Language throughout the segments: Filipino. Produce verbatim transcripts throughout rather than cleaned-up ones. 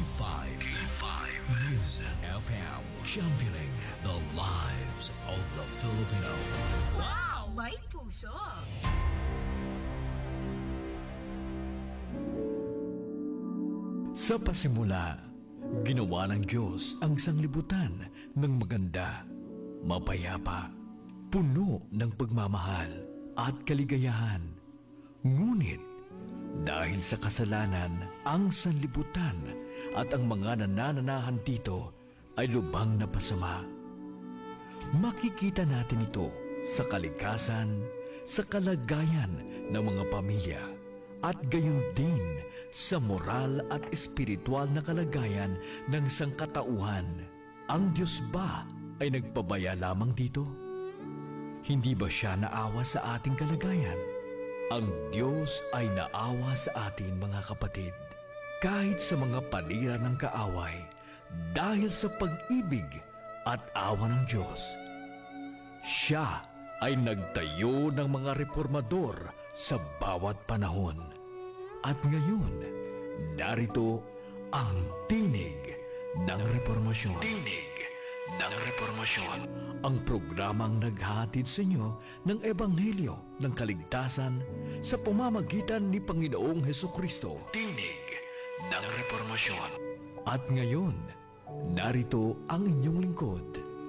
five. K five. Music F M. Championing the lives of the Filipino. Wow! May puso! Sa pasimula, ginawa ng Diyos ang sanglibutan ng maganda, mapayapa, puno ng pagmamahal at kaligayahan. Ngunit, dahil sa kasalanan, ang sanlibutan at ang mga nanananahan dito ay lubhang napasama. Makikita natin ito sa kalikasan, sa kalagayan ng mga pamilya, at gayon din sa moral at espiritual na kalagayan ng sangkatauhan. Ang Diyos ba ay nagpabaya lamang dito? Hindi ba siya naawa sa ating kalagayan? Ang Diyos ay naawa sa atin, mga kapatid, kahit sa mga panira ng kaaway, dahil sa pag-ibig at awa ng Diyos. Siya ay nagtayo ng mga reformador sa bawat panahon. At ngayon, narito ang tinig ng reformasyon. Tinig ng reformasyon. Ang programang naghahatid sa inyo ng Ebanghelyo ng Kaligtasan sa pamamagitan ni Panginoong Hesukristo. Tinig ng reformasyon. At ngayon, narito ang inyong lingkod.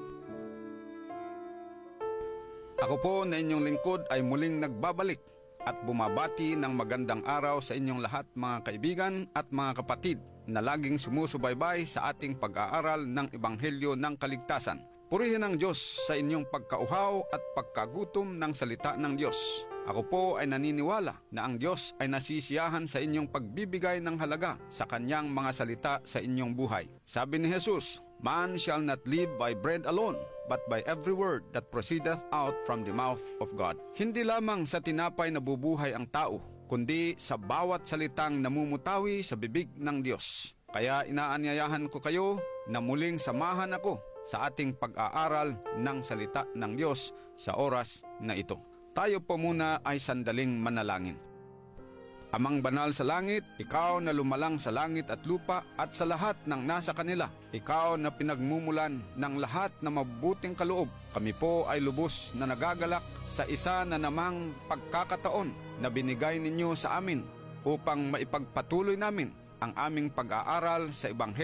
Ako po na inyong lingkod ay muling nagbabalik at bumabati ng magandang araw sa inyong lahat, mga kaibigan at mga kapatid na laging sumusubaybay sa ating pag-aaral ng Ebanghelyo ng Kaligtasan. Purihin ang Diyos sa inyong pagkauhaw at pagkagutom ng salita ng Diyos. Ako po ay naniniwala na ang Diyos ay nasisiyahan sa inyong pagbibigay ng halaga sa kanyang mga salita sa inyong buhay. Sabi ni Jesus, "Man shall not live by bread alone, but by every word that proceedeth out from the mouth of God." Hindi lamang sa tinapay nabubuhay ang tao, kundi sa bawat salitang namumutawi sa bibig ng Diyos. Kaya inaanyayahan ko kayo na muling samahan ako sa ating pag-aaral ng salita ng Diyos sa oras na ito. Tayo po muna ay sandaling manalangin. Amang banal sa langit, ikaw na lumalang sa langit at lupa at sa lahat ng nasa kanila. Ikaw na pinagmumulan ng lahat na mabubuting kaloob. Kami po ay lubos na nagagalak sa isa na namang pagkakataon na binigay ninyo sa amin upang maipagpatuloy namin ang aming pag-aaral sa Ebanghelyo